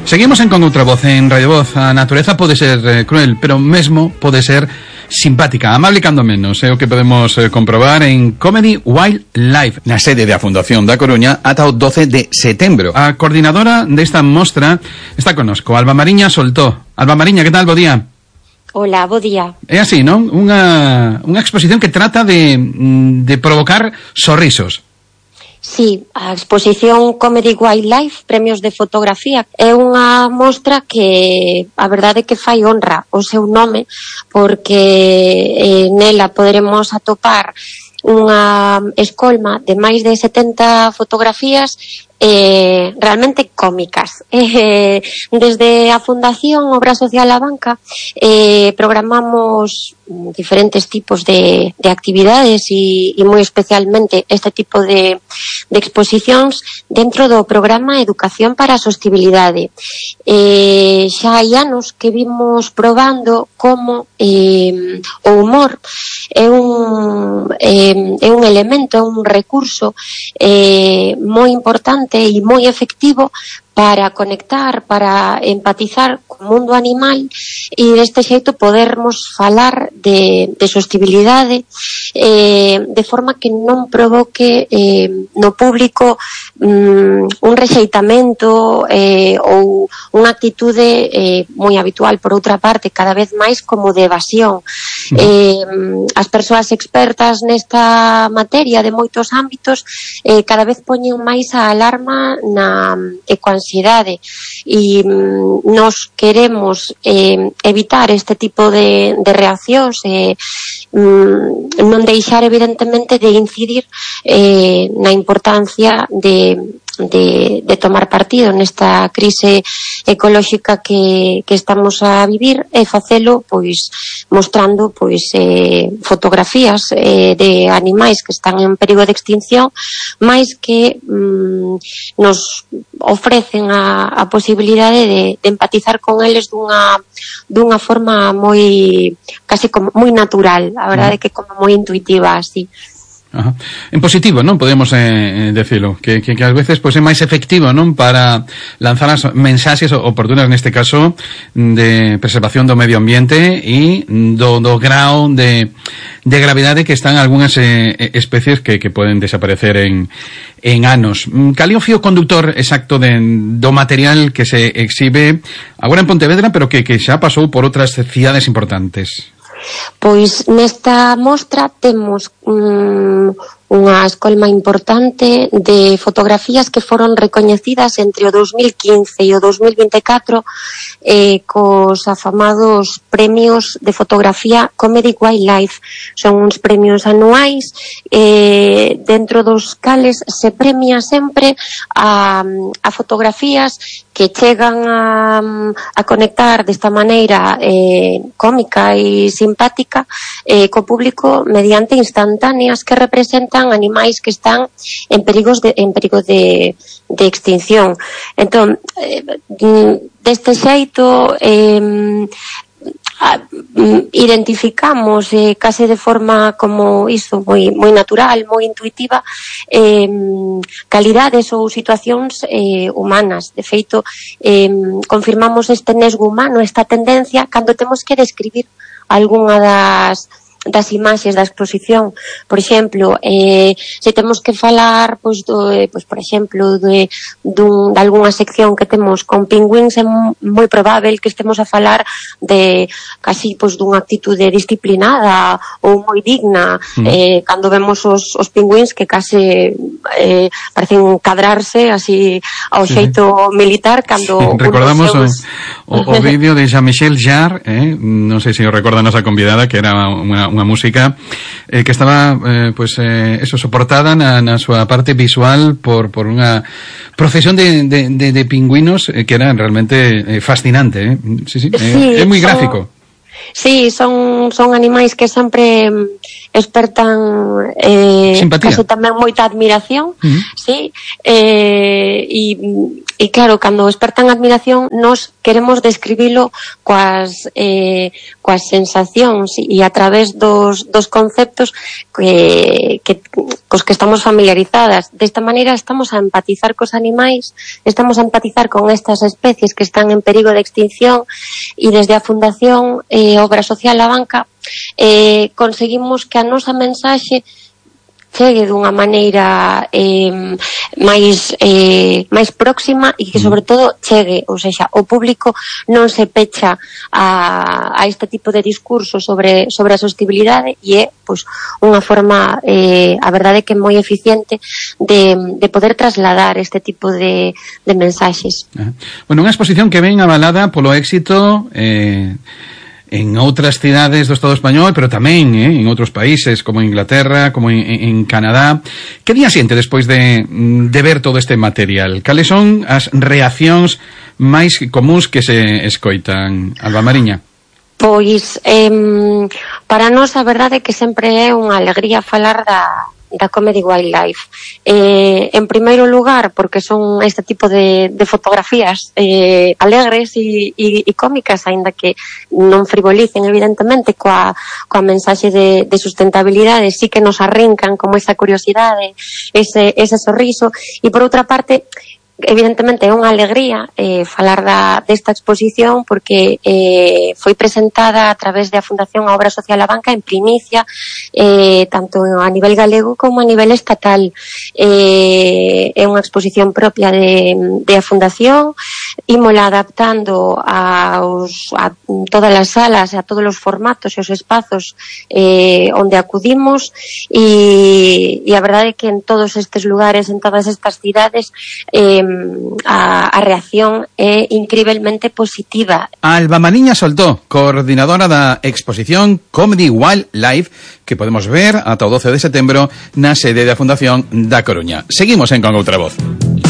Seguimos con outra voz en Radio Voz. A natureza pode ser cruel, pero mesmo pode ser simpática, amable cando menos. É o que podemos comprobar en Comedy Wildlife, na sede da Fundación da Coruña, ata o 12 de setembro. A coordinadora desta mostra está connosco, Alba Mariña Soltó. Alba Mariña, que tal? Bo día. Hola, bo día. É así, non? Unha exposición que trata de provocar sorrisos. Sí, a exposición Comedy Wildlife, premios de fotografía, é unha mostra que a verdade é que fai honra ao seu nome, porque nela poderemos atopar unha escolma de máis de 70 fotografías realmente cómicas. Desde a Fundación Obra Social A Banca programamos diferentes tipos de actividades e moi especialmente este tipo de exposicións dentro do programa Educación para a Sostibilidade. Xa hai anos que vimos probando como o humor é un elemento, un recurso moi importante e moi efectivo para conectar, para empatizar co mundo animal e deste xeito podermos falar de sostibilidade de forma que non provoque no público un rexeitamento ou unha actitude moi habitual, por outra parte, cada vez máis como de evasión. As persoas expertas nesta materia de moitos ámbitos cada vez poñen máis a alarma na ecoansiedade e nos queremos evitar este tipo de reaccións non deixar evidentemente de incidir na importancia de tomar partido nesta crise ecolóxica que estamos a vivir e facelo pois mostrando pois fotografías de animais que están en perigo de extinción, máis que nos ofrecen a posibilidade de empatizar con eles dunha forma moi casi como moi natural, a verdade é que como moi intuitiva así. Ajá. En positivo, non? Podemos decirlo, que ás veces pois é máis efectivo, non? Para lanzar as mensaxes oportunas, neste caso de preservación do medio ambiente e do grau de gravidade que están algunhas especies que poden desaparecer en anos. Cal é o fío conductor exacto do material que se exhibe agora en Pontevedra, pero que xa pasou por outras cidades importantes? Pois nesta mostra temos unha escolma importante de fotografías que foron recoñecidas entre o 2015 e o 2024 cos afamados premios de fotografía Comedy Wildlife. Son uns premios anuais dentro dos cales se premia sempre a fotografías que chegan a conectar desta maneira cómica e simpática co público mediante instantáneas que representan animais que están en perigo de extinción. Entón, deste xeito identificamos case de forma como iso, moi natural, moi intuitiva, calidades ou situacións humanas. De feito, confirmamos este nesgo humano, esta tendencia, cando temos que describir algunha das imaxes da exposición. Por exemplo, se temos que falar pois por exemplo de algunha sección que temos con pingüíns, é moi probável que estemos a falar de casi pois dunha actitude disciplinada ou moi digna. Cando vemos os pingüíns que case parecen cadrarse así ao xeito militar, cando recordamos o vídeo de Jean-Michel Jarre, non sei se o recorda a nosa convidada, que era unha música que estaba eso soportada na súa parte visual por unha procesión de pingüinos que era realmente fascinante. Sí, é moi gráfico. Sí, son animais que sempre despertan casi tamén moita admiración, sí, e E claro, cando despertan admiración, nos queremos describilo coas sensacións e a través dos conceptos cos que estamos familiarizadas. Desta maneira estamos a empatizar cos animais, estamos a empatizar con estas especies que están en perigo de extinción, e desde a Fundación Obra Social La Banca conseguimos que a nosa mensaxe chegue dunha maneira máis próxima e que sobre todo chegue, ou seja, o público non se pecha a este tipo de discurso sobre a sostenibilidade, e é pois unha forma, a verdade que é moi eficiente de poder trasladar este tipo de mensaxes. Bueno, unha exposición que ven avalada polo éxito en outras cidades do Estado español, pero tamén en outros países, como Inglaterra, como en Canadá. Que día siente despois de ver todo este material? Cales son as reaccións máis comúns que se escoitan, Alba Mariña? Pois, para nós a verdade é que sempre é unha alegría falar da Comedy Wildlife. En primeiro lugar, porque son este tipo de fotografías alegres e cómicas, aínda que non frivolicen evidentemente coa mensaxe de sustentabilidade, sí que nos arrincan como esa curiosidade, ese sorriso, e por outra parte evidentemente é unha alegría falar desta exposición, porque foi presentada a través da Fundación Obra Social La Banca en primicia, tanto a nivel galego como a nivel estatal. É unha exposición propia de a Fundación, ímola adaptando a todas as salas, a todos os formatos e os espazos onde acudimos, e a verdade é que en todos estes lugares, en todas estas cidades, a reacción é increíblemente positiva. Alba Mariña Soltó, coordinadora da exposición Comedy Wildlife, que podemos ver ata o 12 de setembro na sede da Fundación da Coruña. Seguimos en Con Outra Voz.